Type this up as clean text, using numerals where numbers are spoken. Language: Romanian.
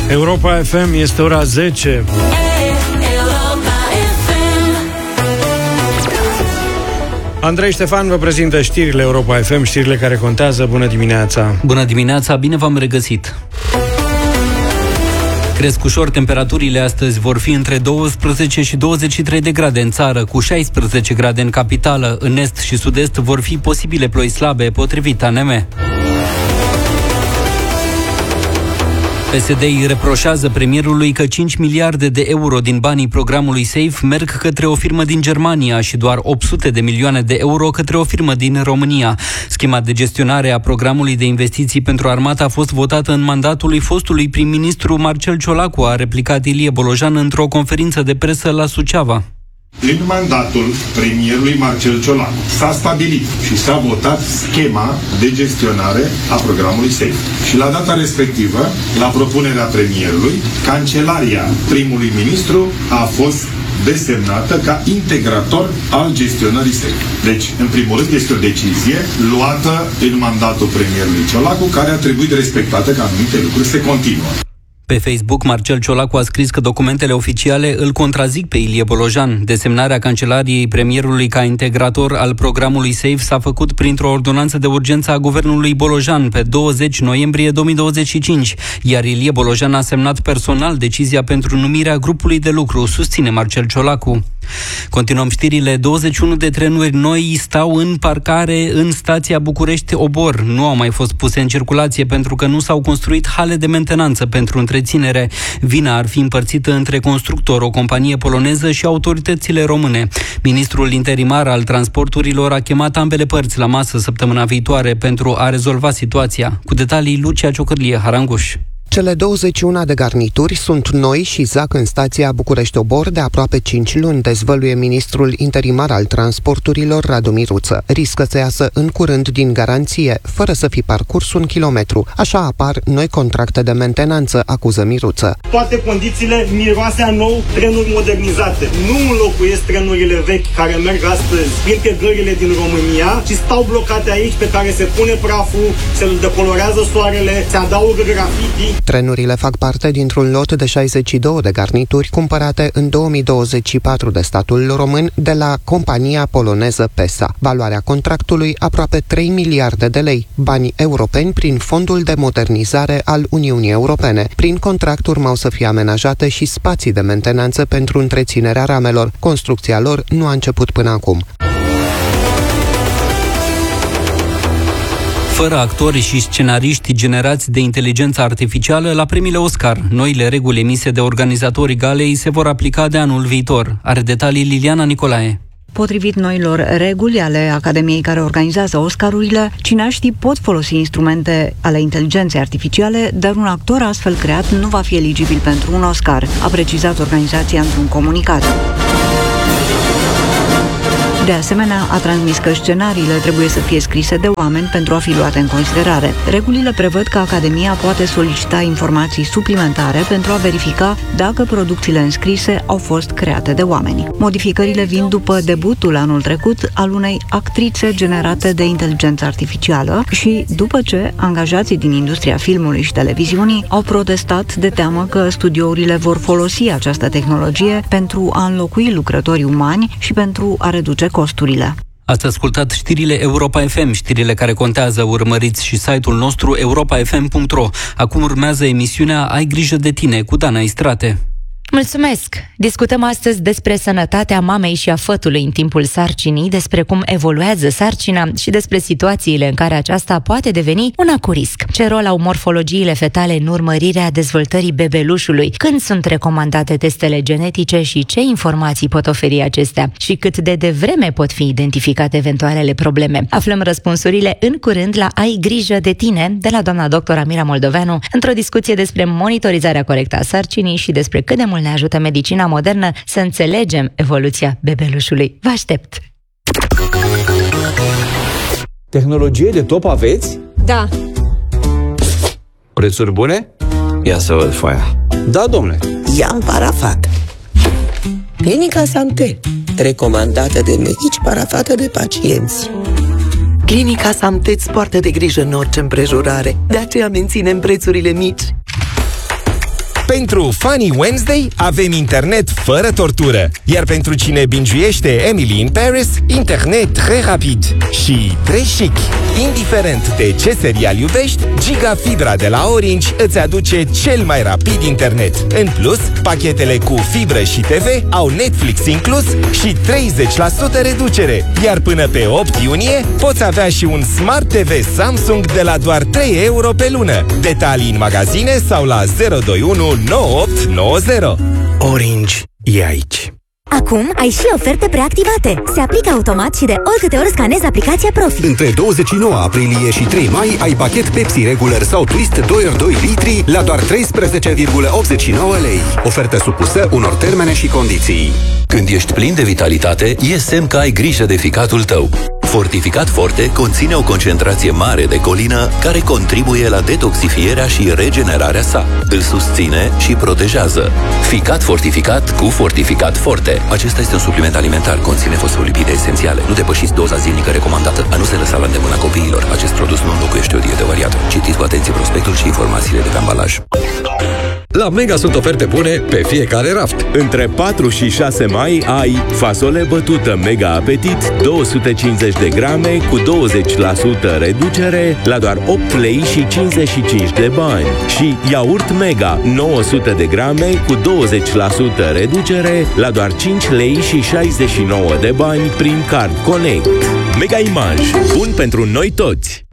Europa FM, este ora 10. Andrei Ștefan vă prezintă știrile Europa FM, știrile care contează. Bună dimineața! Bună dimineața, bine v-am regăsit! Cresc ușor, temperaturile astăzi vor fi între 12 și 23 de grade în țară, cu 16 grade în capitală. În est și sud-est vor fi posibile ploi slabe, potrivit ANM. PSD îi reproșează premierului că 5 miliarde de euro din banii programului SAFE merg către o firmă din Germania și doar 800 de milioane de euro către o firmă din România. Schema de gestionare a programului de investiții pentru armată a fost votată în mandatul lui fostului prim-ministru Marcel Ciolacu, a replicat Ilie Bolojan într-o conferință de presă la Suceava. În mandatul premierului Marcel Ciolacu s-a stabilit și s-a votat schema de gestionare a programului SAFE. Și la data respectivă, la propunerea premierului, Cancelaria primului ministru a fost desemnată ca integrator al gestionării SAFE. Deci, în primul rând, este o decizie luată în mandatul premierului Ciolacu, care a trebuit respectată ca anumite lucruri se continuă. Pe Facebook, Marcel Ciolacu a scris că documentele oficiale îl contrazic pe Ilie Bolojan. Desemnarea Cancelariei premierului ca integrator al programului SAFE s-a făcut printr-o ordonanță de urgență a guvernului Bolojan pe 20 noiembrie 2025, iar Ilie Bolojan a semnat personal decizia pentru numirea grupului de lucru, susține Marcel Ciolacu. Continuăm știrile. 21 de trenuri noi stau în parcare în stația București-Obor. Nu au mai fost puse în circulație pentru că nu s-au construit hale de mentenanță pentru întreținere. Vina ar fi împărțită între constructor, o companie poloneză, și autoritățile române. Ministrul interimar al transporturilor a chemat ambele părți la masă săptămâna viitoare pentru a rezolva situația. Cu detalii, Lucia Ciocârlie, Haranguș. Cele 21 de garnituri sunt noi și zac în stația București-Obor de aproape 5 luni, dezvăluie ministrul interimar al transporturilor, Radu Miruță. Riscă să iasă în curând din garanție, fără să fi parcurs 1 kilometru. Așa apar noi contracte de mentenanță, acuză Miruță. Toate condițiile miroase a nou trenuri modernizate. Nu înlocuiesc trenurile vechi care merg astăzi printre gările din România, ci stau blocate aici, pe care se pune praful, se decolorează soarele, se adaugă grafiti. Trenurile fac parte dintr-un lot de 62 de garnituri cumpărate în 2024 de statul român de la compania poloneză PESA. Valoarea contractului aproape 3 miliarde de lei, bani europeni prin Fondul de Modernizare al Uniunii Europene. Prin contract urmau să fie amenajate și spații de mentenanță pentru întreținerea ramelor. Construcția lor nu a început până acum. Fără actori și scenariști generați de inteligență artificială, la premiile Oscar, noile reguli emise de organizatorii galei se vor aplica de anul viitor. Are detalii Liliana Nicolae. Potrivit noilor reguli ale Academiei care organizează Oscarurile, cineaștii pot folosi instrumente ale inteligenței artificiale, dar un actor astfel creat nu va fi eligibil pentru un Oscar, a precizat organizația într-un comunicat. De asemenea, a transmis că scenariile trebuie să fie scrise de oameni pentru a fi luate în considerare. Regulile prevăd că Academia poate solicita informații suplimentare pentru a verifica dacă producțiile înscrise au fost create de oameni. Modificările vin după debutul anul trecut al unei actrițe generate de inteligență artificială și după ce angajații din industria filmului și televiziunii au protestat de teamă că studiourile vor folosi această tehnologie pentru a înlocui lucrătorii umani și pentru a reduce costurile. Ați ascultat știrile Europa FM, știrile care contează. Urmăriți și site-ul nostru europafm.ro. Acum urmează emisiunea Ai grijă de tine cu Dana Istrate. Mulțumesc! Discutăm astăzi despre sănătatea mamei și a fătului în timpul sarcinii, despre cum evoluează sarcina și despre situațiile în care aceasta poate deveni una cu risc. Ce rol au morfologiile fetale în urmărirea dezvoltării bebelușului, când sunt recomandate testele genetice și ce informații pot oferi acestea și cât de devreme pot fi identificate eventualele probleme. Aflăm răspunsurile în curând la Ai grijă de tine de la doamna doctor Amira Moldoveanu într-o discuție despre monitorizarea corectă a sarcinii și despre cât de mult ne ajută medicina modernă să înțelegem evoluția bebelușului. Vă aștept! Tehnologie de top aveți? Da. Prețuri bune? Ia să văd foaia. Da, domnule. Ia-mi Parafat. Clinica Samte, recomandată de medici, parafată de pacienți. Clinica Samte îți poartă de grijă în orice împrejurare, de aceea menținem prețurile mici. Pentru Funny Wednesday avem internet fără tortură. Iar pentru cine bingiuiește Emily in Paris, internet très rapid și très chic. Indiferent de ce serial iubești, Giga Fibra de la Orange îți aduce cel mai rapid internet. În plus, pachetele cu fibră și TV au Netflix inclus și 30% reducere. Iar până pe 8 iunie poți avea și un Smart TV Samsung de la doar 3 euro pe lună. Detalii în magazine sau la 021 9890. Orange e aici. Acum ai și oferte preactivate. Se aplică automat și de oricâte ori scanezi aplicația Profi. Între 29 aprilie și 3 mai ai pachet Pepsi Regular sau Twist 2 litri la doar 13,89 lei. Ofertă supusă unor termene și condiții. Când ești plin de vitalitate, e semn că ai grijă de ficatul tău. Fortificat Forte conține o concentrație mare de colină care contribuie la detoxifierea și regenerarea sa. Îl susține și protejează. Ficat fortificat cu Fortificat Forte. Acesta este un supliment alimentar, conține fosfolipide esențiale. Nu depășiți doza zilnică recomandată. A nu se lăsa la îndemâna copiilor. Acest produs nu înlocuiește o dietă variată. Citiți cu atenție prospectul și informațiile de pe ambalaj. La Mega sunt oferte bune pe fiecare raft. Între 4 și 6 mai ai fasole bătută Mega Apetit 250 de grame cu 20% reducere la doar 8 lei și 55 de bani. Și iaurt Mega 900 de grame cu 20% reducere la doar 5 lei și 69 de bani prin Card Connect. Mega Image. Bun pentru noi toți!